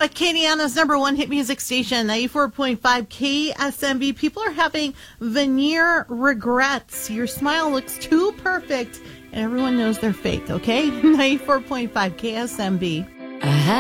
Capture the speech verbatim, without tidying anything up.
Acadiana's number one hit music station, ninety-four point five K S M B. People are having veneer regrets. Your smile looks too perfect, and everyone knows they're fake, okay? ninety-four point five K S M B.